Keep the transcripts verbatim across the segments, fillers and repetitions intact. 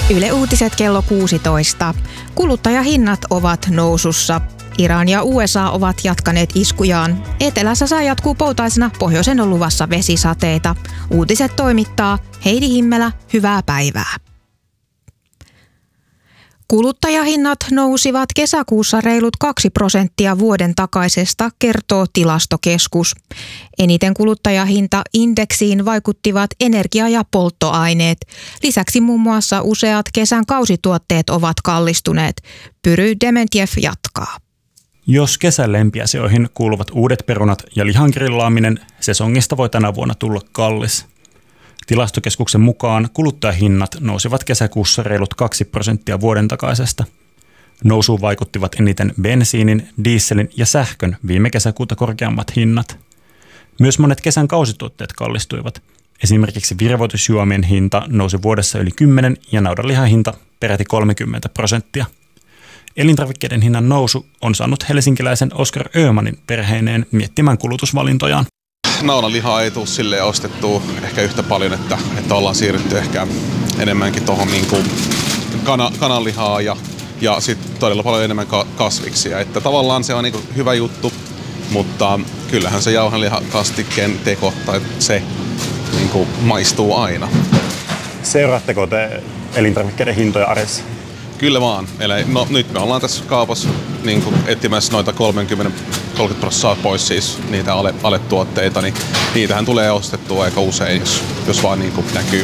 Yle Uutiset kello kuusitoista. Kuluttajahinnat ovat nousussa. Iran ja U S A ovat jatkaneet iskujaan. Etelässä sää jatkuu poutaisena, pohjoisen on luvassa vesisateita. Uutiset toimittaa Heidi Himmelä, hyvää päivää. Kuluttajahinnat nousivat kesäkuussa reilut kaksi prosenttia vuoden takaisesta, kertoo Tilastokeskus. Eniten kuluttajahintaindeksiin vaikuttivat energia- ja polttoaineet. Lisäksi muun muassa useat kesän kausituotteet ovat kallistuneet. Pyry Dementjev jatkaa. Jos kesän lempiasioihin kuuluvat uudet perunat ja lihan grillaaminen, sesongista voi tänä vuonna tulla kallis. Tilastokeskuksen mukaan kuluttajahinnat nousivat kesäkuussa reilut kaksi prosenttia vuoden takaisesta. Nousuun vaikuttivat eniten bensiinin, dieselin ja sähkön viime kesäkuuta korkeammat hinnat. Myös monet kesän kausituotteet kallistuivat. Esimerkiksi virvoitusjuomien hinta nousi vuodessa yli kymmenen ja naudanlihan hinta peräti kolmekymmentä prosenttia. Elintarvikkeiden hinnan nousu on saanut helsinkiläisen Oskar Öhmanin perheineen miettimään kulutusvalintojaan. Naudanlihaa ei tule silleen ostettua ehkä yhtä paljon, että, että ollaan siirrytty ehkä enemmänkin tuohon niin kuin kana, kananlihaa ja, ja sitten todella paljon enemmän ka, kasviksia. Että tavallaan se on niin kuin hyvä juttu, mutta kyllähän se jauhanlihakastikkeen teko tai se niin kuin maistuu aina. Seuraatteko te elintarvikkeiden hintoja arjessa? Kyllä vaan. Eli no, nyt me ollaan tässä kaupassa niin kuin etsimässä noita kolmekymmentä prosenttia pois siis niitä ale, aletuotteita, niin niitähän tulee ostettua aika usein, jos, jos vaan niin kuin näkyy.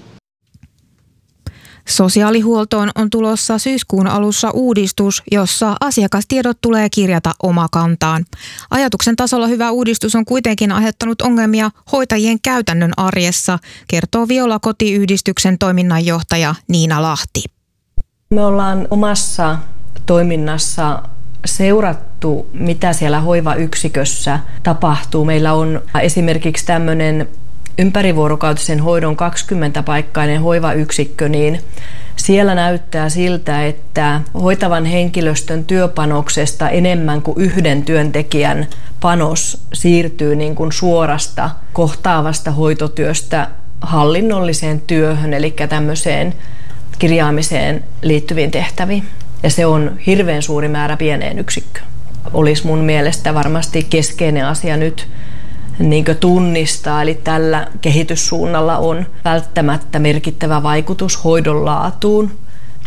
Sosiaalihuoltoon on tulossa syyskuun alussa uudistus, jossa asiakastiedot tulee kirjata omakantaan. Ajatuksen tasolla hyvä uudistus on kuitenkin aiheuttanut ongelmia hoitajien käytännön arjessa, kertoo Viola Kotiyhdistyksen toiminnanjohtaja Niina Lahti. Me ollaan omassa toiminnassa seurattu, mitä siellä hoivayksikössä tapahtuu. Meillä on esimerkiksi tämmöinen ympärivuorokautisen hoidon kaksikymmentä-paikkainen hoivayksikkö, niin siellä näyttää siltä, että hoitavan henkilöstön työpanoksesta enemmän kuin yhden työntekijän panos siirtyy niin kuin suorasta kohtaavasta hoitotyöstä hallinnolliseen työhön, eli tämmöiseen kirjaamiseen liittyviin tehtäviin. Ja se on hirveän suuri määrä pieneen yksikköön. Olisi mun mielestä varmasti keskeinen asia nyt niin kuin tunnistaa, eli tällä kehityssuunnalla on välttämättä merkittävä vaikutus hoidon laatuun.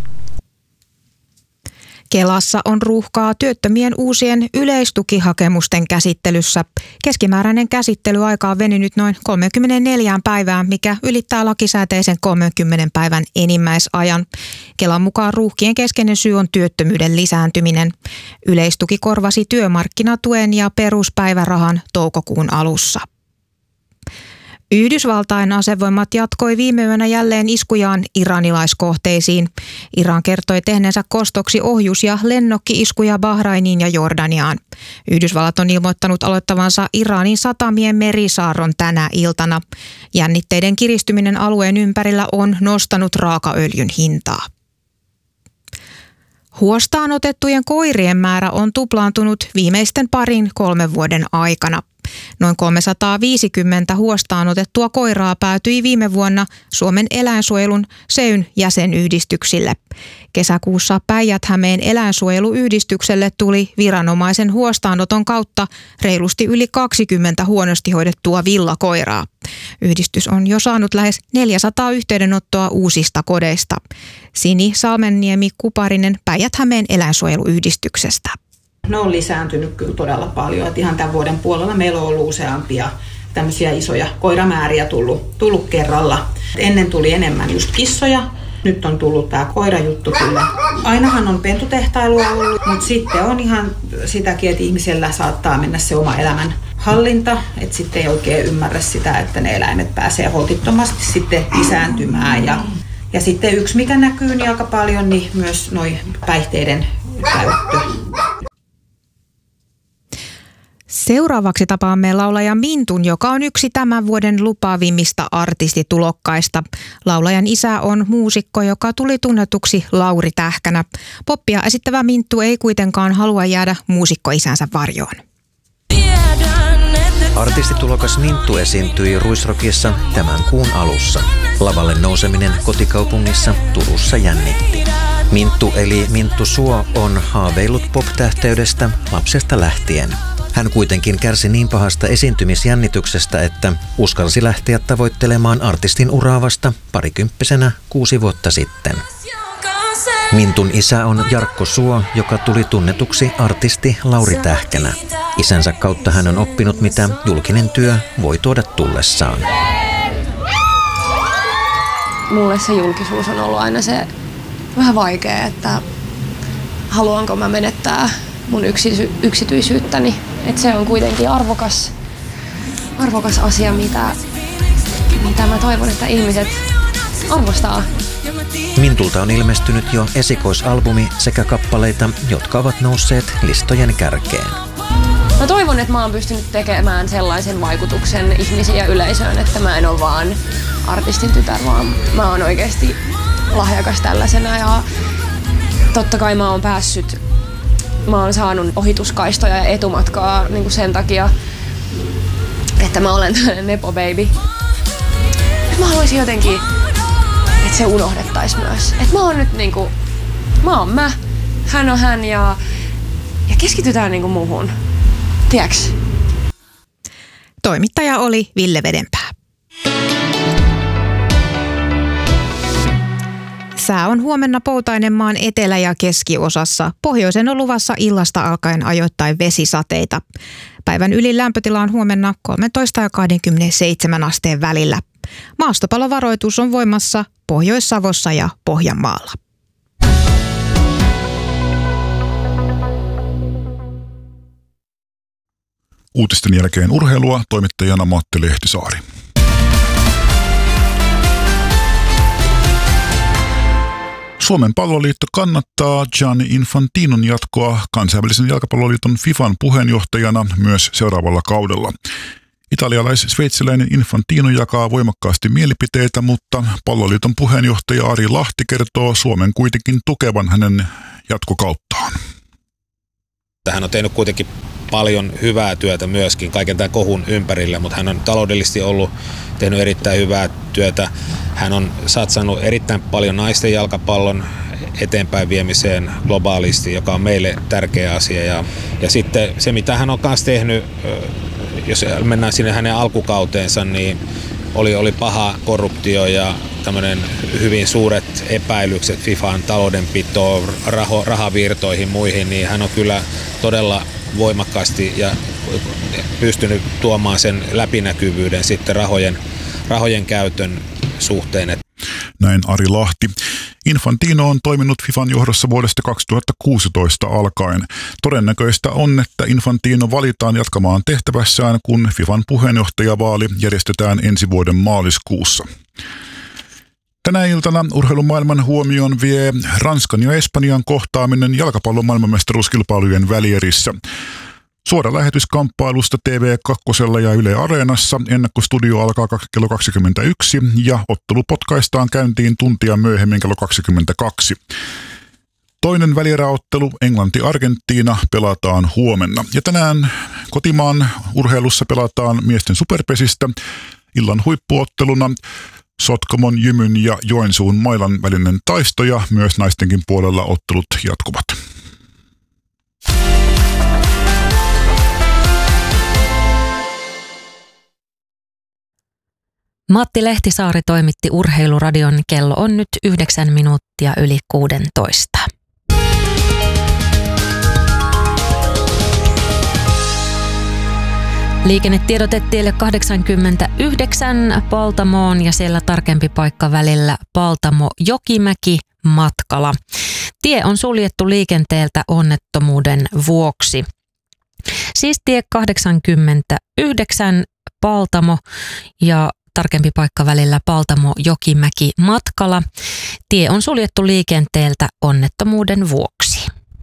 Kelassa on ruuhkaa työttömien uusien yleistukihakemusten käsittelyssä. Keskimääräinen käsittelyaika on venynyt noin kolmekymmentäneljä päivää, mikä ylittää lakisääteisen kolmenkymmenen päivän enimmäisajan. Kelan mukaan ruuhkien keskeinen syy on työttömyyden lisääntyminen. Yleistuki korvasi työmarkkinatuen ja peruspäivärahan toukokuun alussa. Yhdysvaltain asevoimat jatkoi viime yönä jälleen iskujaan iranilaiskohteisiin. Iran kertoi tehneensä kostoksi ohjus- ja lennokki-iskuja Bahrainiin ja Jordaniaan. Yhdysvallat on ilmoittanut aloittavansa Iranin satamien merisaarron tänä iltana. Jännitteiden kiristyminen alueen ympärillä on nostanut raakaöljyn hintaa. Huostaan otettujen koirien määrä on tuplaantunut viimeisten parin kolmen vuoden aikana. Noin kolmesataaviisikymmentä huostaan otettua koiraa päätyi viime vuonna Suomen eläinsuojelun Seyn jäsenyhdistyksille. Kesäkuussa Päijät-Hämeen eläinsuojeluyhdistykselle tuli viranomaisen huostaanoton kautta reilusti yli kaksikymmentä huonosti hoidettua villakoiraa. Yhdistys on jo saanut lähes neljäsataa yhteydenottoa uusista kodeista. Sini Salmenniemi Kuparinen Päijät-Hämeen eläinsuojeluyhdistyksestä. Ne on lisääntynyt kyllä todella paljon. Että ihan tämän vuoden puolella meillä on ollut useampia tämmöisiä isoja koiramääriä tullut, tullut kerralla. Ennen tuli enemmän just kissoja. Nyt on tullut tämä koirajuttu kyllä. Ainahan on pentutehtailua ollut, mutta sitten on ihan sitäkin, että ihmisellä saattaa mennä se oma elämän hallinta. Että sitten ei oikein ymmärrä sitä, että ne eläimet pääsee holtittomasti sitten lisääntymään. Ja, ja sitten yksi mikä näkyy niin aika paljon, niin myös noi päihteiden käyttö. Seuraavaksi tapaamme laulaja Mintun, joka on yksi tämän vuoden lupaavimmista artistitulokkaista. Laulajan isä on muusikko, joka tuli tunnetuksi Lauri Tähkänä. Poppia esittävä Minttu ei kuitenkaan halua jäädä muusikkoisänsä varjoon. Tiedän, että Artistitulokas Minttu esiintyi Ruisrockissa tämän kuun alussa. Lavalle nouseminen kotikaupungissa Turussa jännitti. Minttu eli Minttu Suo on haaveillut pop-tähteydestä lapsesta lähtien. Hän kuitenkin kärsi niin pahasta esiintymisjännityksestä, että uskalsi lähteä tavoittelemaan artistin uraa vasta parikymppisenä kuusi vuotta sitten. Mintun isä on Jarkko Suo, joka tuli tunnetuksi artisti Lauri Tähkänä. Isänsä kautta hän on oppinut, mitä julkinen työ voi tuoda tullessaan. Mulle se julkisuus on ollut aina se vähän vaikea, että haluanko mä menettää mun yksisy- yksityisyyttäni. Että se on kuitenkin arvokas, arvokas asia, mitä, mitä mä toivon, että ihmiset arvostaa. Mintulta on ilmestynyt jo esikoisalbumi sekä kappaleita, jotka ovat nousseet listojen kärkeen. Mä toivon, että mä oon pystynyt tekemään sellaisen vaikutuksen ihmisiin ja yleisöön, että mä en ole vaan artistin tytär, vaan mä oon oikeasti lahjakas tällaisena. Ja totta kai mä oon päässyt, mä oon saanut ohituskaistoja ja etumatkaa niin kuin sen takia, että mä olen tällainen nepo baby. Mä haluaisin jotenkin, että se unohdettaisiin myös. Että mä oon nyt niinku, mä oon mä, hän on hän ja, ja keskitytään niinku muuhun. Tiedäks? Toimittaja oli Ville Vedenpää. Sää on huomenna poutainen maan etelä- ja keskiosassa. Pohjoisen on luvassa illasta alkaen ajoittain vesisateita. Päivän ylin lämpötila on huomenna kolmetoista ja kaksikymmentäseitsemän asteen välillä. Maastopalovaroitus on voimassa Pohjois-Savossa ja Pohjanmaalla. Uutisten jälkeen urheilua, toimittajana Matti Lehtisaari. Suomen palloliitto kannattaa Gianni Infantinon jatkoa kansainvälisen jalkapalloliiton FIFAn puheenjohtajana myös seuraavalla kaudella. Italialais-sveitsiläinen Infantino jakaa voimakkaasti mielipiteitä, mutta palloliiton puheenjohtaja Ari Lahti kertoo Suomen kuitenkin tukevan hänen jatkokauttaan. Hän on tehnyt kuitenkin paljon hyvää työtä myöskin kaiken tämän kohun ympärillä, mutta hän on taloudellisesti ollut tehnyt erittäin hyvää työtä. Hän on satsannut erittäin paljon naisten jalkapallon eteenpäin viemiseen globaalisti, joka on meille tärkeä asia. Ja, ja sitten se, mitä hän on kanssa tehnyt, jos mennään sinne hänen alkukauteensa, niin oli, oli paha korruptio ja tämmöinen hyvin suuret epäilykset FIFAn taloudenpitoon, raho, rahavirtoihin muihin, niin hän on kyllä todella voimakkaasti ja pystynyt tuomaan sen läpinäkyvyyden sitten rahojen, rahojen käytön suhteen. Näin Ari Lahti. Infantino on toiminut FIFAn johdossa vuodesta kaksituhattakuusitoista alkaen. Todennäköistä on, että Infantino valitaan jatkamaan tehtävässään, kun FIFAn puheenjohtajavaali järjestetään ensi vuoden maaliskuussa. Tänä iltana urheilumaailman huomioon vie Ranskan ja Espanjan kohtaaminen jalkapallon maailmanmestaruuskilpailujen välierissä. Suora lähetys kamppailusta T V kaksi ja Yle Areenassa. Ennakkostudio alkaa kello kaksikymmentäyksi ja ottelu potkaistaan käyntiin tuntia myöhemmin kello kaksikymmentäkaksi. Toinen välieräottelu Englanti-Argentiina pelataan huomenna. Ja tänään kotimaan urheilussa pelataan miesten superpesistä. Illan huippuotteluna Sotkamon, Jymyn ja Joensuun Mailan välinen taisto ja myös naistenkin puolella ottelut jatkuvat. Matti Lehtisaari toimitti Urheiluradion. Kello on nyt yhdeksän minuuttia yli kuudentoista. Liikennetiedote tielle kahdeksankymmentäyhdeksän Paltamoon ja siellä tarkempi paikka välillä Paltamo-Jokimäki matkalla. Tie on suljettu liikenteeltä onnettomuuden vuoksi. Siis tie kahdeksankymmentäyhdeksän Paltamo ja tarkempi paikka välillä Paltamo-Jokimäki matkalla. Tie on suljettu liikenteeltä onnettomuuden vuoksi.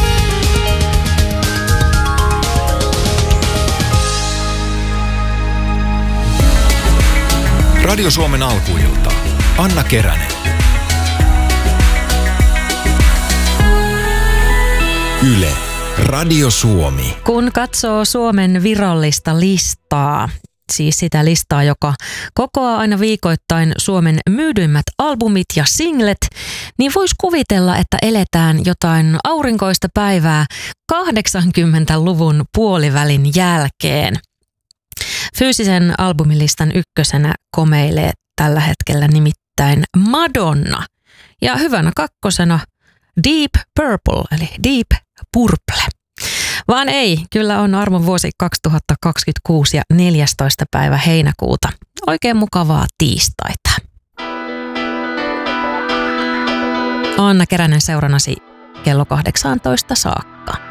Radio Suomen alkuilta. Anna Keränen. Yle, Radio Suomi. Kun katsoo Suomen virallista listaa, siis sitä listaa, joka kokoaa aina viikoittain Suomen myydyimmät albumit ja singlet, niin voisi kuvitella, että eletään jotain aurinkoista päivää kahdeksankymmentäluvun puolivälin jälkeen. Fyysisen albumilistan ykkösenä komeilee tällä hetkellä nimittäin Madonna ja hyvänä kakkosena Deep Purple eli Deep Purple. Vaan ei, kyllä on armon vuosi kaksituhattakaksikymmentäkuusi ja neljästoista päivä heinäkuuta. Oikein mukavaa tiistaita. Anna Keränen seurannasi kello kahdeksantoista saakka.